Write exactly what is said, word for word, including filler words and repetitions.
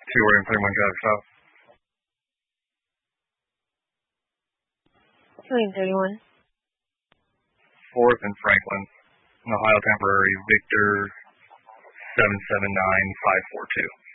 Two Oregon thirty-one Drive South. Oregon thirty-one. Fourth and Franklin. An Ohio temporary Victor seven seven nine five four two.